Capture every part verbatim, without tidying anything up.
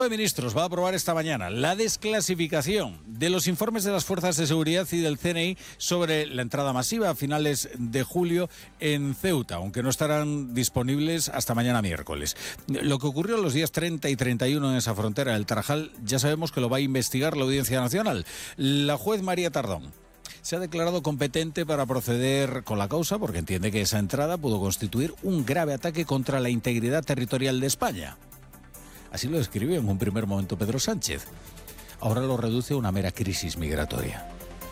de Ministros va a aprobar esta mañana la desclasificación de los informes de las fuerzas de seguridad y del C N I sobre la entrada masiva a finales de julio en Ceuta, aunque no estarán disponibles hasta mañana miércoles. Lo que ocurrió los días treinta y treinta y uno en esa frontera del Tarajal ya sabemos que lo va a investigar la Audiencia Nacional. La juez María Tardón se ha declarado competente para proceder con la causa porque entiende que esa entrada pudo constituir un grave ataque contra la integridad territorial de España. Así lo describió en un primer momento Pedro Sánchez. Ahora lo reduce a una mera crisis migratoria.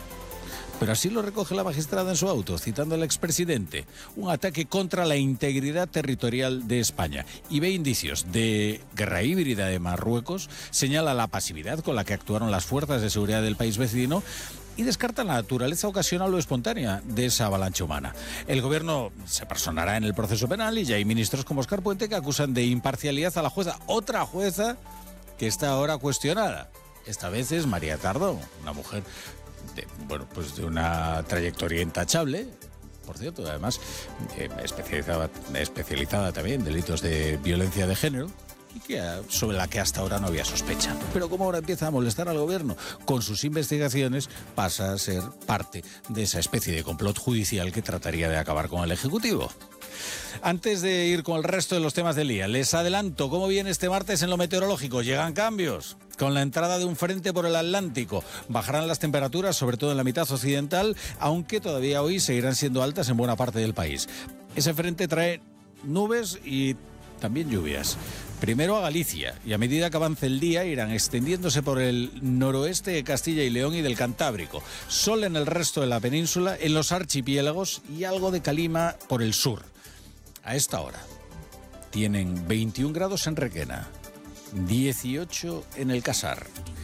Pero así lo recoge la magistrada en su auto, citando al expresidente. Un ataque contra la integridad territorial de España. Y ve indicios de guerra híbrida de Marruecos, señala la pasividad con la que actuaron las fuerzas de seguridad del país vecino y descarta la naturaleza ocasional o espontánea de esa avalancha humana. El gobierno se personará en el proceso penal y ya hay ministros como Óscar Puente que acusan de imparcialidad a la jueza, otra jueza que está ahora cuestionada. Esta vez es María Tardón, una mujer de, bueno, pues de una trayectoria intachable, por cierto, además eh, especializada, especializada también en delitos de violencia de género, y que, sobre la que hasta ahora no había sospecha. Pero como ahora empieza a molestar al gobierno con sus investigaciones, pasa a ser parte de esa especie de complot judicial que trataría de acabar con el Ejecutivo. Antes de ir con el resto de los temas del día, les adelanto cómo viene este martes en lo meteorológico. Llegan cambios. Con la entrada de un frente por el Atlántico, bajarán las temperaturas, sobre todo en la mitad occidental, aunque todavía hoy seguirán siendo altas en buena parte del país. Ese frente trae nubes y también lluvias. Primero a Galicia, y a medida que avance el día irán extendiéndose por el noroeste de Castilla y León y del Cantábrico. Sol en el resto de la península, en los archipiélagos y algo de calima por el sur. A esta hora tienen veintiún grados en Requena, dieciocho en el Casar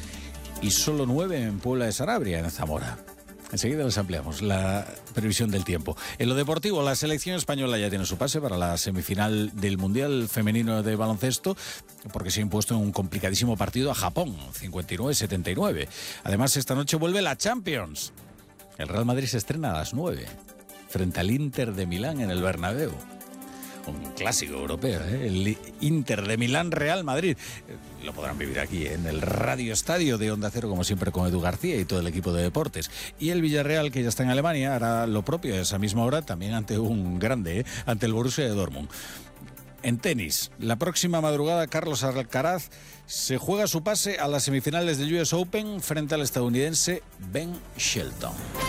y solo nueve en Puebla de Sanabria, en Zamora. Enseguida les ampliamos la previsión del tiempo. En lo deportivo, la selección española ya tiene su pase para la semifinal del Mundial Femenino de Baloncesto, porque se ha impuesto en un complicadísimo partido a Japón, cincuenta y nueve a setenta y nueve. Además, esta noche vuelve la Champions. El Real Madrid se estrena a las nueve, frente al Inter de Milán en el Bernabéu. Un clásico europeo, ¿eh? El Inter de Milán Real Madrid. Lo podrán vivir aquí, ¿eh? En el Radio Estadio de Onda Cero, como siempre, con Edu García y todo el equipo de deportes. Y el Villarreal, que ya está en Alemania, hará lo propio a esa misma hora, también ante un grande, ¿eh? Ante el Borussia de Dortmund. En tenis, la próxima madrugada Carlos Alcaraz se juega su pase a las semifinales del U S Open frente al estadounidense Ben Shelton.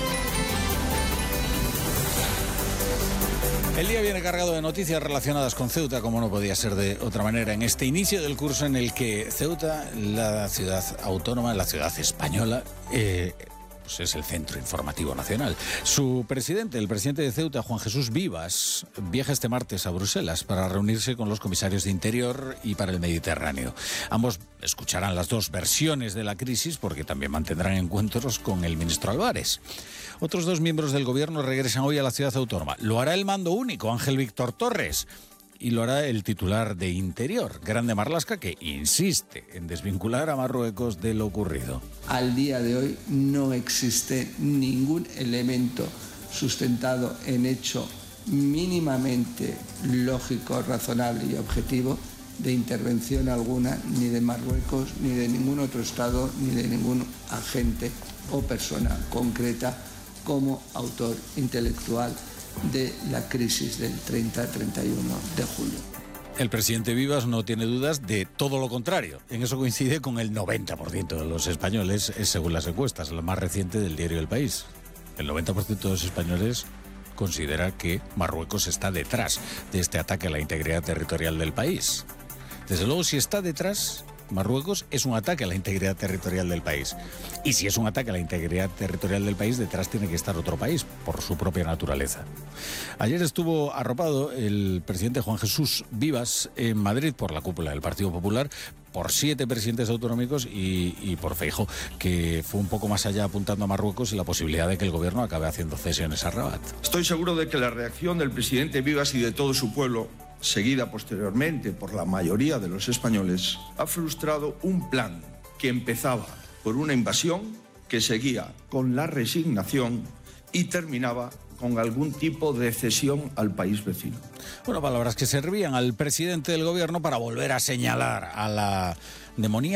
El día viene cargado de noticias relacionadas con Ceuta, como no podía ser de otra manera, en este inicio del curso en el que Ceuta, la ciudad autónoma, la ciudad española, eh, pues es el centro informativo nacional. Su presidente, el presidente de Ceuta, Juan Jesús Vivas, viaja este martes a Bruselas para reunirse con los comisarios de Interior y para el Mediterráneo. Ambos escucharán las dos versiones de la crisis porque también mantendrán encuentros con el ministro Álvarez. Otros dos miembros del gobierno regresan hoy a la ciudad autónoma. Lo hará el mando único, Ángel Víctor Torres, y lo hará el titular de Interior, Grande Marlaska, que insiste en desvincular a Marruecos de lo ocurrido. Al día de hoy no existe ningún elemento sustentado en hecho mínimamente lógico, razonable y objetivo de intervención alguna, ni de Marruecos, ni de ningún otro Estado, ni de ningún agente o persona concreta como autor intelectual de la crisis del treinta a treinta y uno de julio. El presidente Vivas no tiene dudas de todo lo contrario. En eso coincide con el noventa por ciento de los españoles, según las encuestas, la más reciente del diario El País. El noventa por ciento de los españoles considera que Marruecos está detrás de este ataque a la integridad territorial del país. Desde luego, si está detrás, Marruecos es un ataque a la integridad territorial del país. Y si es un ataque a la integridad territorial del país, detrás tiene que estar otro país, por su propia naturaleza. Ayer estuvo arropado el presidente Juan Jesús Vivas en Madrid por la cúpula del Partido Popular, por siete presidentes autonómicos y, y por Feijóo, que fue un poco más allá apuntando a Marruecos y la posibilidad de que el gobierno acabe haciendo cesiones a Rabat. Estoy seguro de que la reacción del presidente Vivas y de todo su pueblo, seguida posteriormente por la mayoría de los españoles, ha frustrado un plan que empezaba por una invasión, que seguía con la resignación y terminaba con algún tipo de cesión al país vecino. Bueno, palabras que servían al presidente del gobierno para volver a señalar a la demonía